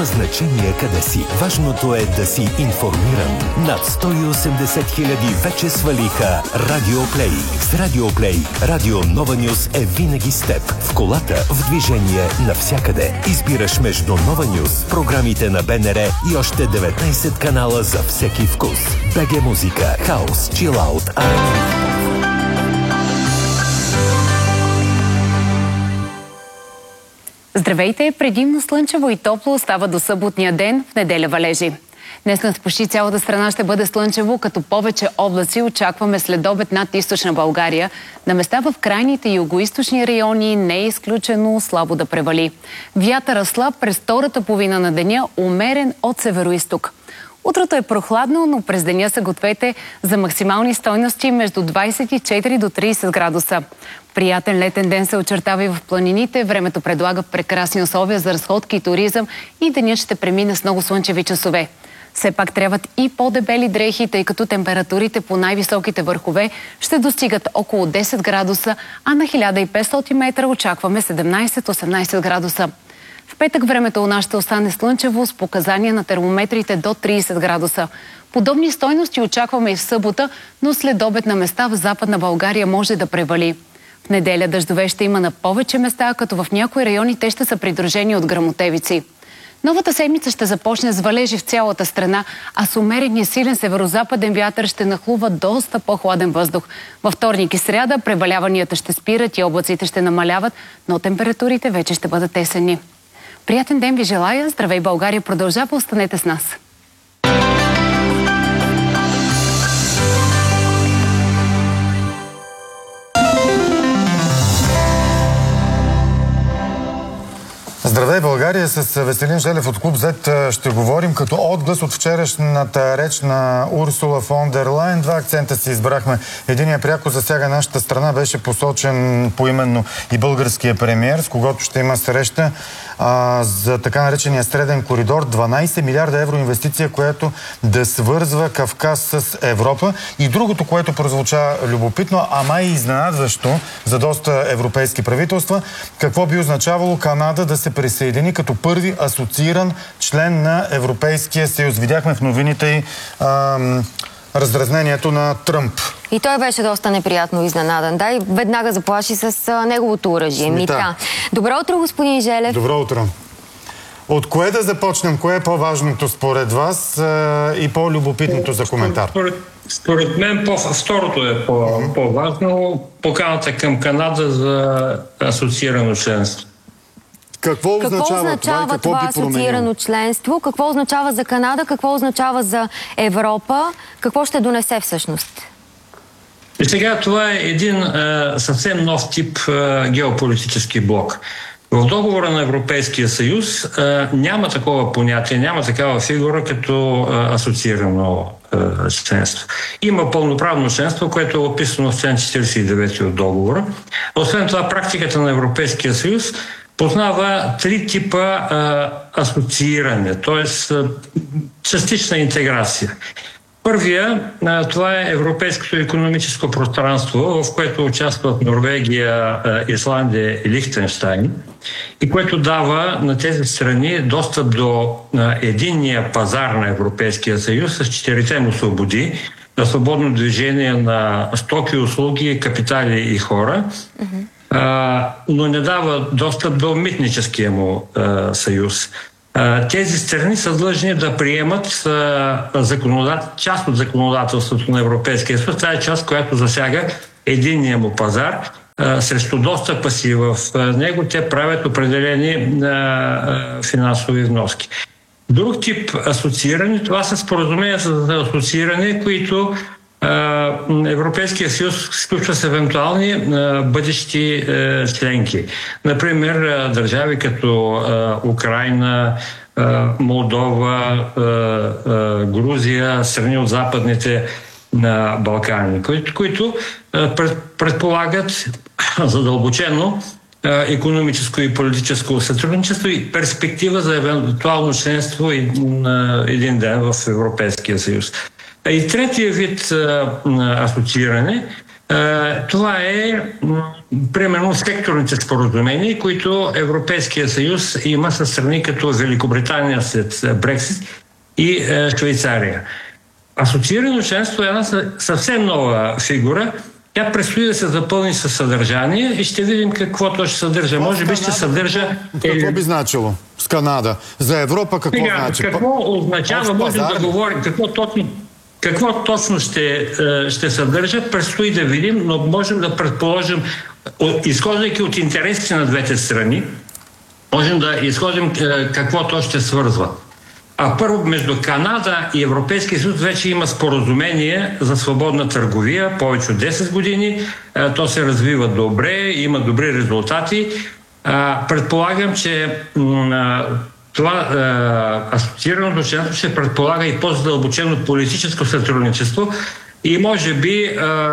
Няма значение къде си. Важното е да си информиран. Над 180 хиляди вече свалиха Радиоплей. С Радиоплей Радио Нова Нюс е винаги с теб. В колата, в движение, навсякъде. Избираш между Нова Нюс, програмите на БНР и още 19 канала за всеки вкус. БГ музика, хаос, чилаут, Здравейте! Предимно слънчево и топло остава до съботния ден, в неделя валежи. Днес над почти цялата страна ще бъде слънчево, като повече облаци очакваме следобед над източна България. На места в крайните югоизточни райони не е изключено слабо да превали. Вятъра слаб през втората половина на деня, умерен от североизток. Утрото е прохладно, но през деня се гответе за максимални стойности между 24 до 30 градуса. Приятен летен ден се очертава и в планините. Времето предлага прекрасни условия за разходки и туризъм и денят ще премине с много слънчеви часове. Все пак трябват и по-дебели дрехи, тъй като температурите по най-високите върхове ще достигат около 10 градуса, а на 1500 метра очакваме 17-18 градуса. В петък времето у нас ще остане слънчево с показания на термометрите до 30 градуса. Подобни стойности очакваме и в събота, но след обед на места в Западна България може да превали. В неделя дъждове ще има на повече места, като в някои райони те ще са придружени от гръмотевици. Новата седмица ще започне с валежи в цялата страна, а с умерения силен северозападен вятър ще нахлува доста по-хладен въздух. Във вторник и сряда преваляванията ще спират и облаците ще намаляват, но температурите вече ще бъдат есенни. Приятен ден ви желая! Здравей, България продължава, останете с нас! Здравей, България! С Веселин Желев от Клуб Z ще говорим като отглас от вчерашната реч на Урсула фон дер Лайен. Два акцента си избрахме. Единия пряко засяга нашата страна. Беше посочен поименно и българския премиер, с когото ще има среща за така наречения среден коридор. 12 милиарда евро инвестиция, която да свързва Кавказ с Европа. И другото, което прозвуча любопитно, ама и изненадващо за доста европейски правителства, какво би означавало Канада да се присъедини като първи асоцииран член на Европейския съюз. Видяхме в новините и раздразнението на Тръмп. И той беше доста неприятно изненадан. Да, и веднага заплаши с неговото оръжие. Мита. Добро утро, господин Желев. Добро утро. От кое да започнем? Кое е по-важното според вас и по-любопитното за коментар? Според мен второто е по-важно. Поканата към Канада за асоциирано членство. Какво означава това асоциирано членство? Какво означава за Канада? Какво означава за Европа? Какво ще донесе всъщност? И сега това е един съвсем нов тип геополитически блок. В договора на Европейския съюз няма такова понятие, няма такава фигура като асоциирано членство. Има пълноправно членство, което е описано в член 49 от договора. Освен това, практиката на Европейския съюз познава три типа асоцииране, т.е. частична интеграция. Първия, това е Европейското икономическо пространство, в което участват Норвегия, Исландия и Лихтенщайн, и което дава на тези страни достъп до единния пазар на Европейския съюз с 4 му свободи, на свободно движение на стоки, услуги, капитали и хора, но не дава достъп до митническия му съюз. Тези страни са длъжни да приемат част от законодателството на Европейския съюз. Това е част, която засяга единния му пазар. Срещу достъпа си в него те правят определени финансови вноски. Друг тип асоцииране, това са споразумения за асоцииране, които Европейския съюз сключва с евентуални бъдещи членки. Например, държави като Украйна, Молдова, Грузия, страни от западните Балкани, които предполагат задълбочено икономическо и политическо сътрудничество и перспектива за евентуално членство един ден в Европейския съюз. И третия вид асоцииране, това е примерно секторните споразумения, които Европейския съюз има със страни като Великобритания след Брексит и Швейцария. Асоциирано членство е една съвсем нова фигура. Тя предстои да се запълни със съдържание и ще видим какво то ще съдържа. Може би ще съдържа... Какво би значило с Канада? За Европа какво значи? Какво означава, можем да говорим, какво точно ще съдържа, предстои да видим, но можем да предположим, изхождайки от интересите на двете страни, можем да изходим какво то ще свързва. Първо, между Канада и Европейския съюз вече има споразумение за свободна търговия повече от 10 години. То се развива добре, има добри резултати. Предполагам, че това асоциираното членство ще предполага и по-задълбочено политическо сътрудничество и може би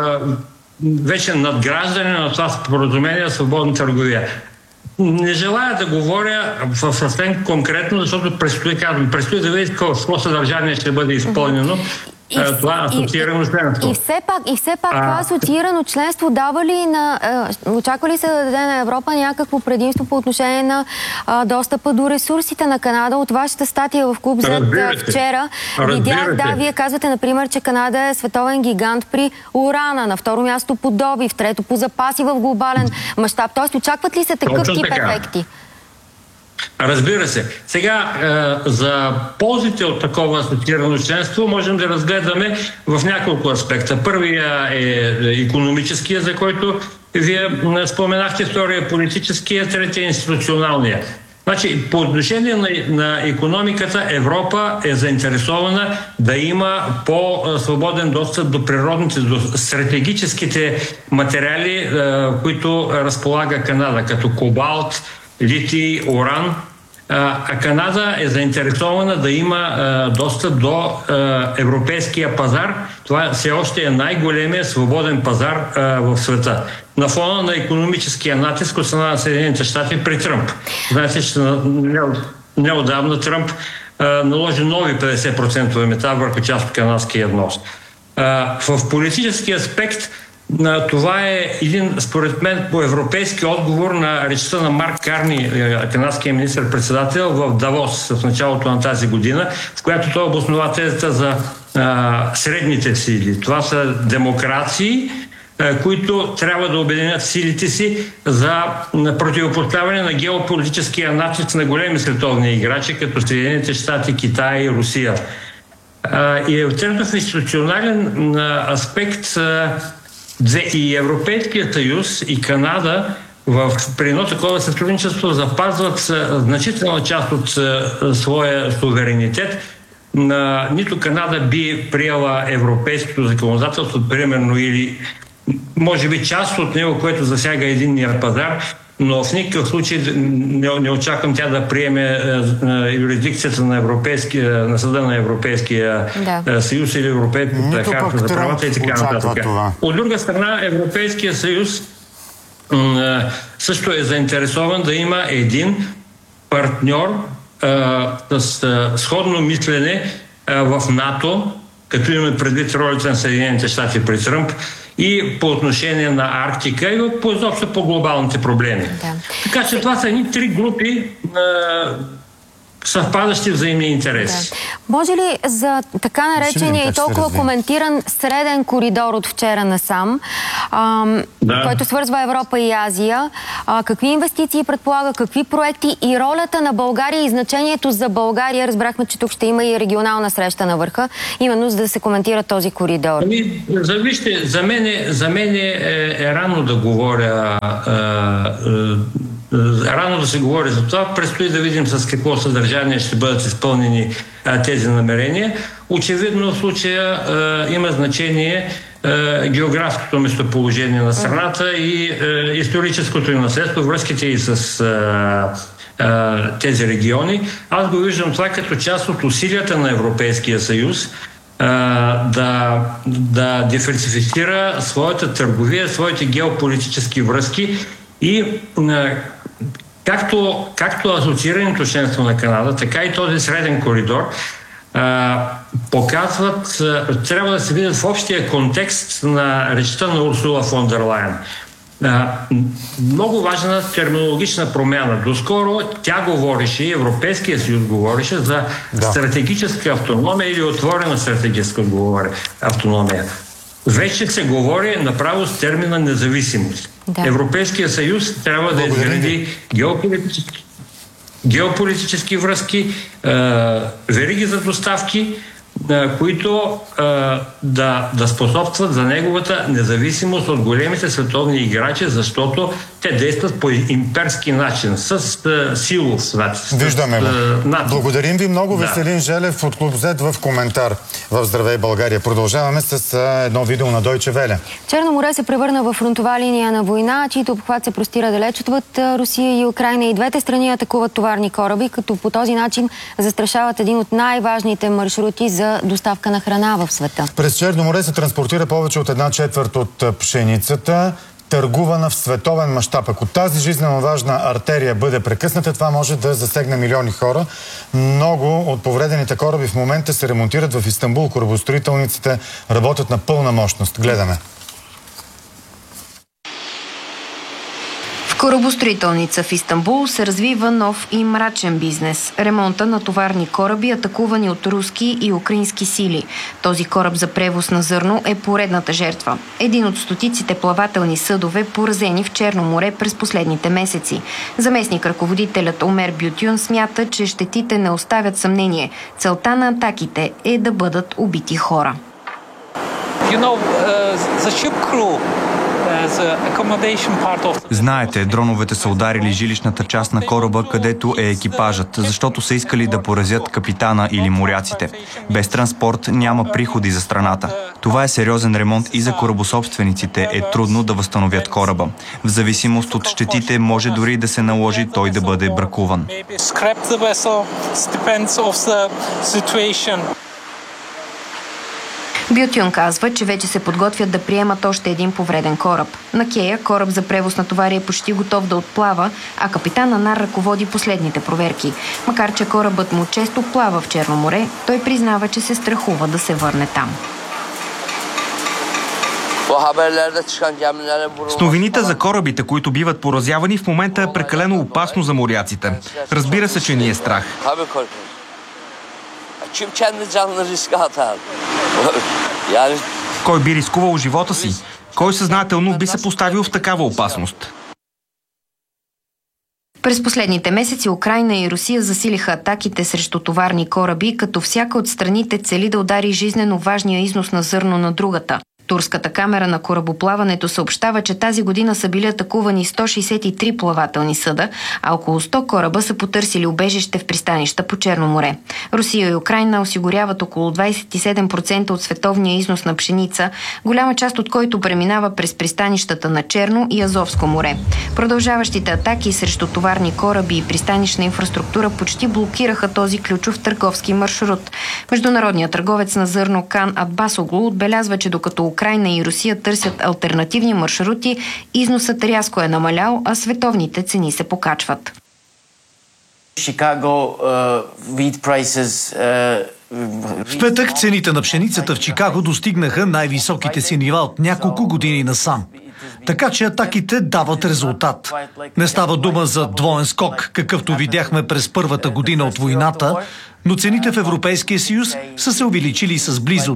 вече надграждане на това споразумение за свободна търговия. Не желая да говоря в съвсем конкретно, защото предстои да видим какво съдържание ще бъде изпълнено. Това асоциирано членство. И все пак това асоциирано членство дава ли очаква ли се да даде на Европа някакво предимство по отношение на достъпа до ресурсите на Канада? От вашата статия в Клуб Z вчера видях, вие казвате, например, че Канада е световен гигант при урана, на второ място по добив, трето по запаси в глобален мащаб. Тоест, очакват ли се такъв тип ефекти? Разбира се. Сега за ползите от такова асоциирано членство можем да разгледаме в няколко аспекта. Първия е икономическия, за който вие споменахте, втория е политическия, третия е институционалния. Значи, по отношение на икономиката, Европа е заинтересована да има по-свободен достъп до природните, до стратегическите материали, които разполага Канада, като кобалт, литий, уран. Канада е заинтересована да има достъп до европейския пазар. Това все още е най-големия свободен пазар в света. На фона на икономическия натиск от страна на Съединените щати при Тръмп. Знаете, че неотдавна Тръмп наложи нови 50% мита върху част от канадския внос. В политически аспект това е един, според мен, по-европейски отговор на речта на Марк Карни, канадския министър-председател, в Давос в началото на тази година, в която той обоснова тезата за средните сили. Това са демокрации, които трябва да обединят силите си за противопоставяне на геополитическия натиск на големи световни играчи, като Съединените щати, Китай и Русия. И в институционален аспект и Европейския съюз, и Канада при едно такова сътрудничество запазват значителна част от своя суверенитет. Нито Канада би приела европейското законодателство, примерно, или може би част от него, което засяга единния пазар, но в никакъв случай не очаквам тя да приеме юрисдикцията на Съда на Европейския съюз или Европейската харта за правата и така нататък. От друга страна, Европейския съюз също е заинтересован да има един партньор с сходно мислене в НАТО, като имаме предвид ролята на Съединените щати при Тръмп, и по отношение на Арктика, и изобщо по глобалните проблеми. Да. Така че това са едни три групи съвпадащи взаимни интереси. Да. Може ли за така наречения и толкова коментиран среден коридор от вчера насам, който свързва Европа и Азия, какви инвестиции предполага, какви проекти и ролята на България и значението за България? Разбрахме, че тук ще има и регионална среща на върха, именно за да се коментира този коридор. Вижте, за мен е рано да говоря, рано да се говори за това. Предстои да видим с какво съдържание ще бъдат изпълнени тези намерения. Очевидно в случая има значение географското местоположение на страната и историческото им наследство, връзките и с тези региони. Аз го виждам това като част от усилията на Европейския съюз да диверсифицира своята търговия, своите геополитически връзки и както асоциираното членство на Канада, така и този среден коридор показват, трябва да се видят в общия контекст на речта на Урсула фон дер Лайен. много важна терминологична промяна. Доскоро тя говореше, Европейския съюз говореше за стратегическа автономия или отворена стратегическа автономия. Вече се говори направо с термина независимост. Да. Европейския съюз трябва да изгради геополитически връзки, вериги за доставки, които да способстват за неговата независимост от големите световни играчи, защото те действат по имперски начин, с силов натиск. Виждаме. Благодарим ви много, Веселин Желев от Клуб Z в коментар в Здравей България. Продължаваме с едно видео на Deutsche Welle. Черно море се превърна в фронтова линия на война, чието обхват се простира далеч отвъд Русия и Украйна. И двете страни атакуват товарни кораби, като по този начин застрашават един от най-важните маршрути за доставка на храна в света. През Черно море се транспортира повече от 1/4 от пшеницата, търгувана в световен мащаб. Ако тази жизненно важна артерия бъде прекъсната, това може да засегне милиони хора. Много от повредените кораби в момента се ремонтират в Истанбул. Корабостроителниците работят на пълна мощност. Гледаме. Корабостроителница в Истанбул се развива нов и мрачен бизнес. Ремонта на товарни кораби, атакувани от руски и украински сили. Този кораб за превоз на зърно е поредната жертва. Един от стотиците плавателни съдове, поразени в Черно море през последните месеци. Заместник ръководителят Омер Бютюн смята, че щетите не оставят съмнение. Целта на атаките е да бъдат убити хора. Знаете, дроновете са ударили жилищната част на кораба, където е екипажът, защото са искали да поразят капитана или моряците. Без транспорт няма приходи за страната. Това е сериозен ремонт и за корабособствениците е трудно да възстановят кораба. В зависимост от щетите може дори да се наложи той да бъде бракуван. Бютюн казва, че вече се подготвят да приемат още един повреден кораб. На Кея кораб за превоз на товари е почти готов да отплава, а капитан Анар ръководи последните проверки. Макар че корабът му често плава в Черно море, той признава, че се страхува да се върне там. С новините за корабите, които биват поразявани, в момента е прекалено опасно за моряците. Разбира се, че ни е страх. Кой би рискувал живота си? Кой съзнателно би се поставил в такава опасност? През последните месеци Украйна и Русия засилиха атаките срещу товарни кораби, като всяка от страните цели да удари жизнено важния износ на зърно на другата. Турската камера на корабоплаването съобщава, че тази година са били атакувани 163 плавателни съда, а около 100 кораба са потърсили убежище в пристанища по Черно море. Русия и Украйна осигуряват около 27% от световния износ на пшеница, голяма част от който преминава през пристанищата на Черно и Азовско море. Продължаващите атаки срещу товарни кораби и пристанищна инфраструктура почти блокираха този ключов търговски маршрут. Международният търговец на зърно Кан Атбасоглу отбелязва, че докато Украйна и Русия търсят алтернативни маршрути, износът рязко е намалял, а световните цени се покачват. В петък цените на пшеницата в Чикаго достигнаха най-високите си нива от няколко години насам. Така че атаките дават резултат. Не става дума за двоен скок, какъвто видяхме през първата година от войната, но цените в Европейския съюз са се увеличили с близо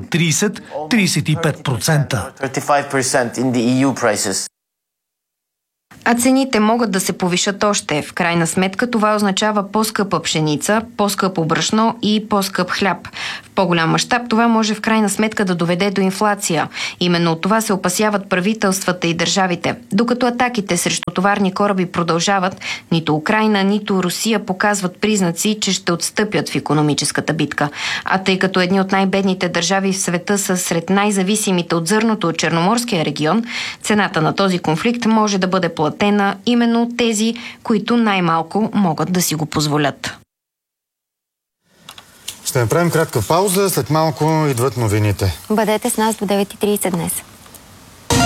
30-35%. А цените могат да се повишат още. В крайна сметка това означава по-скъпа пшеница, по-скъпо брашно и по-скъп хляб. В по-голям мащаб това може в крайна сметка да доведе до инфлация. Именно от това се опасяват правителствата и държавите. Докато атаките срещу товарни кораби продължават, нито Украйна, нито Русия показват признаци, че ще отстъпят в икономическата битка. А тъй като едни от най-бедните държави в света са сред най-зависимите от зърното от Черноморския регион, цената на този конфликт може да бъде платена именно от тези, които най-малко могат да си го позволят. Ще направим кратка пауза, след малко идват новините. Бъдете с нас до 9:30 днес.